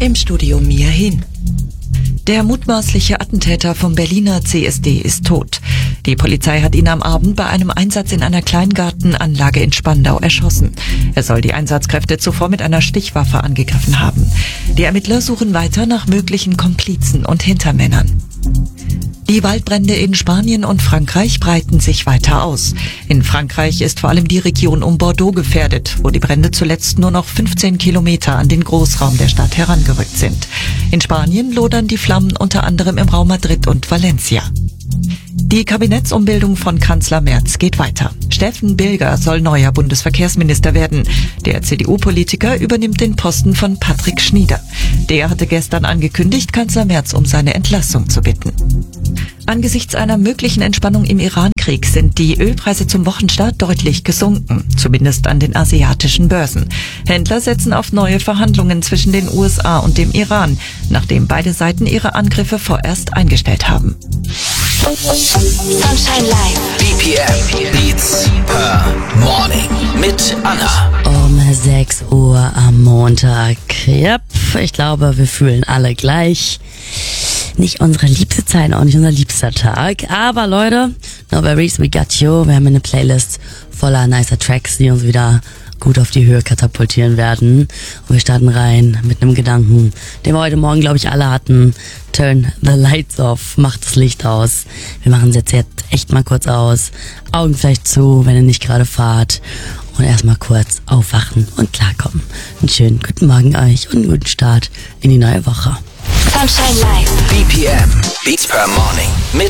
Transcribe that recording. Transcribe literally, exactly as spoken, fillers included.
Im Studio Mia Hin. Der mutmaßliche Attentäter vom Berliner C S D ist tot. Die Polizei hat ihn am Abend bei einem Einsatz in einer Kleingartenanlage in Spandau erschossen. Er soll die Einsatzkräfte zuvor mit einer Stichwaffe angegriffen haben. Die Ermittler suchen weiter nach möglichen Komplizen und Hintermännern. Die Waldbrände in Spanien und Frankreich breiten sich weiter aus. In Frankreich ist vor allem die Region um Bordeaux gefährdet, wo die Brände zuletzt nur noch fünfzehn Kilometer an den Großraum der Stadt herangerückt sind. In Spanien lodern die Flammen unter anderem im Raum Madrid und Valencia. Die Kabinettsumbildung von Kanzler Merz geht weiter. Steffen Bilger soll neuer Bundesverkehrsminister werden. Der C D U-Politiker übernimmt den Posten von Patrick Schnieder. Der hatte gestern angekündigt, Kanzler Merz um seine Entlassung zu bitten. Angesichts einer möglichen Entspannung im Iran-Krieg sind die Ölpreise zum Wochenstart deutlich gesunken, zumindest an den asiatischen Börsen. Händler setzen auf neue Verhandlungen zwischen den U S A und dem Iran, nachdem beide Seiten ihre Angriffe vorerst eingestellt haben. Sunshine Live. B P M Beats per Morning mit Anna. Um sechs Uhr am Montag. Yep, ich glaube, wir fühlen alle gleich. Nicht unsere liebste Zeit, auch nicht unser liebster Tag. Aber Leute, no worries, we got you. Wir haben eine Playlist voller nicer Tracks, die uns wieder gut auf die Höhe katapultieren werden. Und wir starten rein mit einem Gedanken, den wir heute Morgen, glaube ich, alle hatten. Turn the lights off. Macht das Licht aus. Wir machen es jetzt, jetzt echt mal kurz aus. Augen vielleicht zu, wenn ihr nicht gerade fahrt. Und erstmal kurz aufwachen und klarkommen. Einen schönen guten Morgen euch und einen guten Start in die neue Woche. Sunshine Live. B P M Beats per Morning mit